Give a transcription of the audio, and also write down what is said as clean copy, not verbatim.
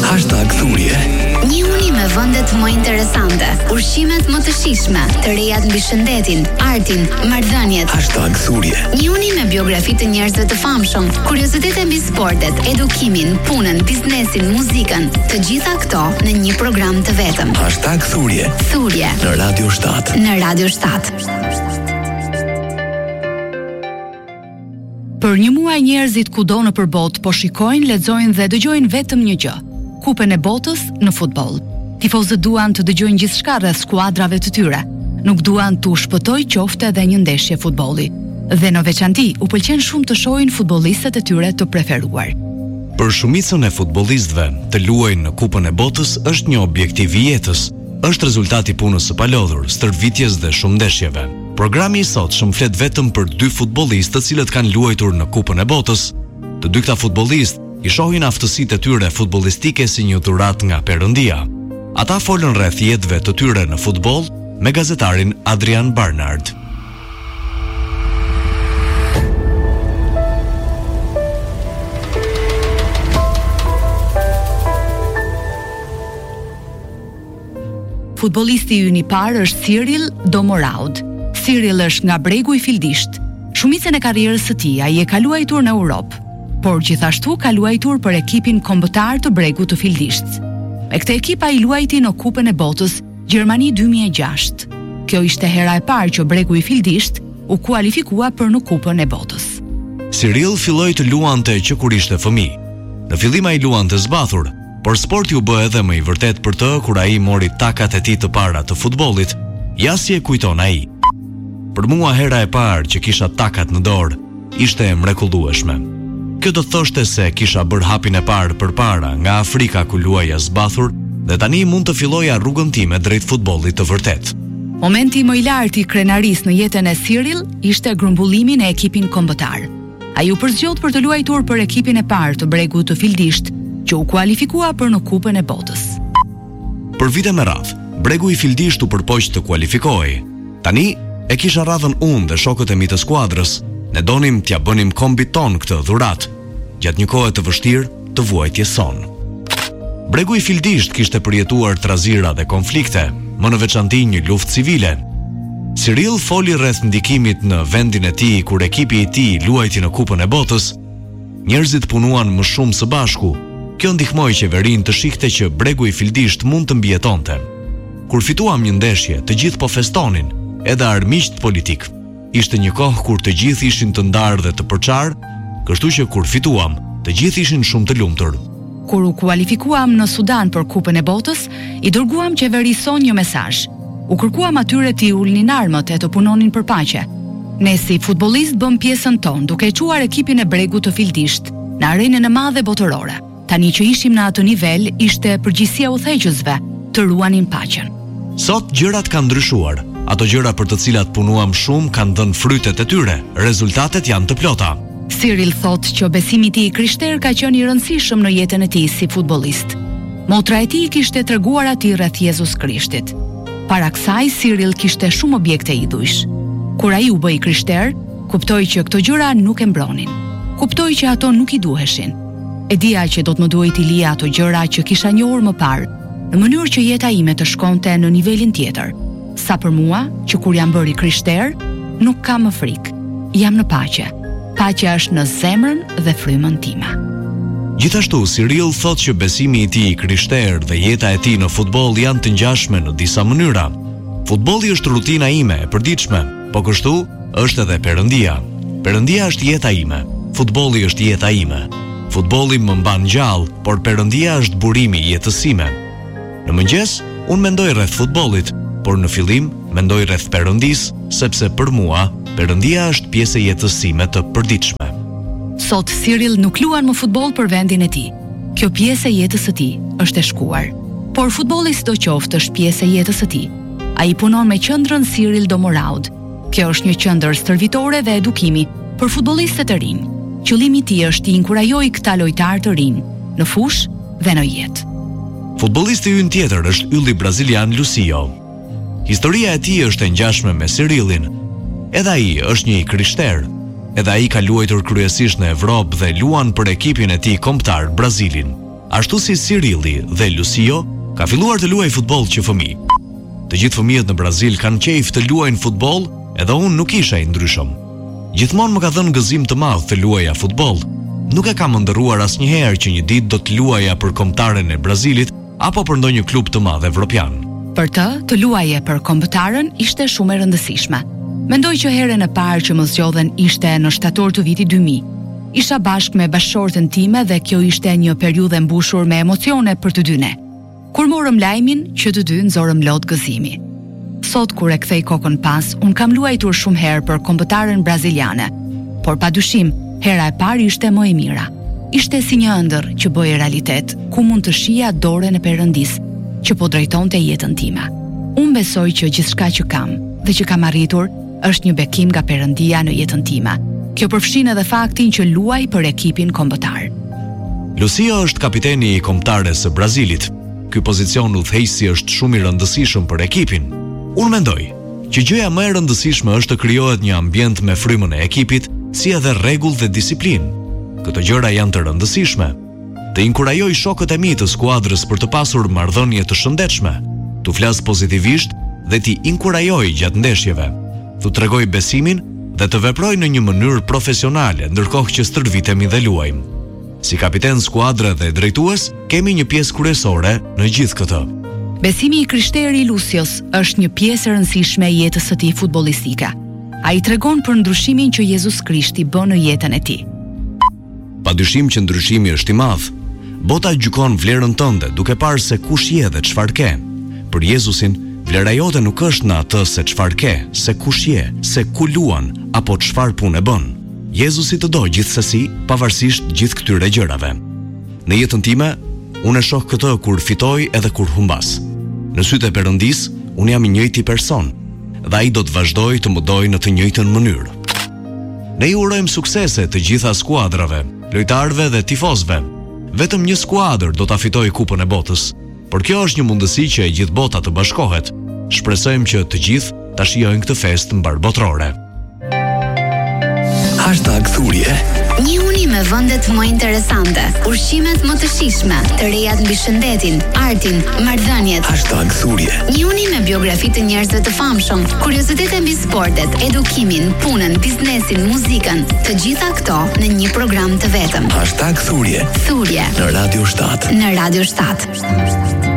#thurje. Një uni me vendet më interesante, ushqimet më të shijshme, të rejat mbi shëndetin, artin, marrëdhëniet. #thurje. Një uni me biografi të njerëzve të famshëm, kuriozitete mbi sportet, edukimin, punën, biznesin, muzikën, të gjitha këto në një program të vetëm. #thurje. Thurje Në Radio 7. në Radio 7. Për një muaj njerëzit kudo nëpër botë po shikojnë, lexojnë dhe dëgjojnë vetëm një gjë: Kupën e botës në futboll. Tifozët duan të dëgjojnë gjithçka rreth skuadrave të tyre. Nuk duan të shpëtoj qofte edhe një ndeshje futbolli. Dhe në veçanti, u pëlqen shumë të shohin futbollistët e tyre të preferuar. Për shumicën e futbollistëve, të luajnë në Kupën e Botës është një objektiv i jetës. Është rezultati punës së palodhur, stërvitjes dhe shumë ndeshjeve. Programi i sotshëm flet vetëm për 2 futbollistë të cilët kanë luajtur në Kupën e Botës. Të dy këta futbollistë i shohin aftësitë e tyre futbollistike si një dhuratë nga Perëndia. Ata folën rreth jetëve të tyre në futboll me gazetarin Adrian Barnard. Futbollisti ynë i parë është Cyril Domoraud. Cyril është nga bregu i Fildisht. Shumicën e karrierës së tij ai e ka luajtur në Europë, por gjithashtu ka luajtur për ekipin kombëtar të bregut të Fildisht. Me këtë ekip ai luajti në Kupën e Botës Gjermani 2006. Kjo ishte hera e parë që bregu i Fildisht u kualifikua për në Kupën e Botës. Cyril filloi të luante që kur ishte fëmijë. Në fillim ai luante zbathur, por sporti u bë edhe më i vërtet për të kur ai mori takat e tij të para të futbollit. Ja si e kujton ai. Për mua hera e parë që kisha takat në dorë ishte e mrekullueshme. Kjo do të thoshte se kisha bërë hapin e parë përpara nga Afrika ku luaja zbathur dhe tani mund të filloja rrugën time drejt futbollit të vërtet. Momenti më i lartë i krenarisë në jetën e Cyril ishte grumbullimi në ekipin kombëtar. Ai u përzgjodh për të luajtur për ekipin e parë të bregut të Fildisht, që u kualifikua për në Kupën e Botës. Për vite me radhë, bregu i Fildisht u përpoq të kualifikohej. Tani e kisha radhën unë dhe shokët e mi të skuadrës. Ne donim t'ja bënim kombit ton këtë dhuratë, gjatë një kohe të vështirë të vuajtjes son. Bregu i Fildisht kishte përjetuar trazira dhe konflikte, më në veçanti një luftë civile. Cyril foli rreth ndikimit në vendin e tij kur ekipi i tij luajti në Kupën e Botës. Njerëzit punuan më shumë së bashku. Kjo ndihmoi qeverinë të shihte që bregu i Fildisht mund të mbijetonte. Kur fituam një ndeshje, të gjithë po festonin, edhe armiqt politik. Ishte një kohë kur të gjithë ishin të ndarë dhe të përçarë, kështu që kur fituam, të gjithë ishin shumë të lumtur. Kur u kualifikuam në Sudan për Kupën e Botës, i dërguam qeverisë son një mesazh. U kërkuam atyre të ulnin armët e të punonin për paqe. Ne si futbollist bëm pjesën tonë duke e çuar ekipin e bregut të Fildisht në arenën e madhe botërore. Tani që ishim në atë nivel, ishte përgjegjësia udhëheqësve të ruanin paqen. Sot gjërat kanë ndryshuar. Ato gjëra për të cilat punuam shumë kanë dhënë frytet e tyre. Rezultatet janë të plota. Cyril thot që besimi i tij krishter ka qenë i rëndësishëm në jetën e tij si futbollist. Motra e tij kishte treguar atij rreth Jezus Krishtit. Para kësaj Cyril kishte shumë objekte idhujsh. Kur ai u bë i krishter, kuptoi që këto gjëra nuk e mbronin. Kuptoi që ato nuk i duheshin. E dija që do të më duhej t'i lija ato gjëra që kisha njohur më parë, në mënyrë që jeta ime të shkonte në nivelin tjetër. Sa për mua, që kur jam bërë i krishter, nuk kam më frikë. Jam në paqe. Paqja është në zemrën dhe frymën time. Gjithashtu, Cyril thot që besimi i tij i krishter dhe jeta e tij në futboll janë të ngjashme në disa mënyra. Futbolli është rutina ime e përditshme, po kështu është edhe Perëndia. Perëndia është jeta ime. Futbolli është jeta ime. Futbolli më mban gjallë, por Perëndia është burimi i jetës sime. Në mëngjes, unë mendoj rreth futbollit, por në fillim mendoj rreth Perëndisë, sepse për mua Perëndia është pjesë e jetës sime të përditshme. Sot Cyril nuk luan më futboll për vendin e tij. Kjo pjesë e jetës së tij është e shkuar. Por futbolli sidoqoftë është pjesë e jetës së tij. Ai punon me qendrën Cyril Domoraud. Kjo është një qendër stërvitore dhe edukimi për futbollistët e rinj. Qëllimi i tij është të inkurajojë këta lojtarë të rinj në fushë dhe në jetë. Futbollisti ynë tjetër është ylli brazilian Lucio. Historia e tij është e ngjashme me Cyrilin. Edhe ai është një krishter. Edhe ai ka luajtur kryesisht në Evropë dhe luan për ekipin e tij kombëtar Brazilin. Ashtu si Cirilli dhe Lucio ka filluar të luajë futboll që fëmijë. Të gjithë fëmijët në Brazil kanë qejf të luajnë futboll, edhe unë nuk isha i ndryshëm. Gjithmonë më ka dhënë gëzim të madh të luaja futboll. Nuk e kam ndërruar asnjëherë që një ditë do të luaja për kombëtaren e Brazilit apo për ndonjë klub të madh evropian. Për të luaje për kombëtaren ishte shumë e rëndësishme. Mendoj që herën e parë që më zgjodhen ishte në shtator të vitit 2000. Isha bashkë me bashkëshortën time dhe kjo ishte një periudhë e mbushur me emocione për të dy ne. Kur morëm lajmin që të dy nxorëm lot gëzimi. Sot kur e kthej kokën pas, un kam luajtur shumë herë për kombëtaren braziliane, por padyshim, hera e parë ishte më e mira. Ishte si një ëndër që bëhej realitet, ku mund të shija dorën e Perëndis që po drejtonte jetën time. Unë besoj që gjithçka që kam dhe që kam arritur është një bekim nga Perëndia në jetën time. Kjo përfshin edhe faktin që luaj për ekipin kombëtar. Lucio është kapiteni i kombëtares së Brazilit. Ky pozicion udhëheqësi është shumë i rëndësishëm për ekipin. Unë mendoj që gjëja më e rëndësishme është të krijohet një ambient me frymën e ekipit, si edhe rregull dhe disiplinë. Këto gjëra janë të rëndësishme. Të inkurajoj shokët e mi të skuadrës për të pasur marrëdhënie të shëndetshme, tu flas pozitivisht dhe t'i inkurajoj gjatë ndeshjeve. Tu tregoj besimin dhe të veproj në një mënyrë profesionale, ndërkohë që stërvitemi dhe luajmë. Si kapiten skuadre dhe drejtues, kemi një pjesë kryesore në gjithë këtë. Besimi i krishteri Lucios është një pjesë e rëndësishme e jetës së tij futbollistike. Ai tregon për ndryshimin që Jezus Krishti bën në jetën e tij. Padyshim që ndryshimi është i madh. Bota gjykon vlerën tënde duke parë se kush je dhe çfarë ke. Për Jezusin, vlera jote nuk është në atë se çfarë ke, se kush je, se ku luan apo çfarë punë bën. Jezusi të do gjithsesi, pavarësisht gjithë këtyre gjërave. Në jetën time, unë e shoh këtë kur fitoj edhe kur humbas. Në sytë e Perëndis, unë jam i njëjti person, dhe ai do të vazhdoj të më dojë në të njëjtën mënyrë. Ne ju urojmë suksese të gjitha skuadrave, lojtarëve dhe tifozëve. Vetëm një skuadër do ta fitojë Kupën e Botës, por kjo është një mundësi që e gjithë bota të bashkohet. Shpresojmë që të gjithë ta shijojnë këtë festë mbarbotrore. #thurje. Një uni me vendet më interesante, ushqimet më të shijshme, të rejat mbi shëndetin, artin, marrëdhëniet. #thurje. Një uni me biografi të njerëzve të famshëm, kuriozitete mbi sportet, edukimin, punën, biznesin, muzikën, të gjitha këto në një program të vetëm. #thurje. Thurje Në Radio 7. Në Radio 7.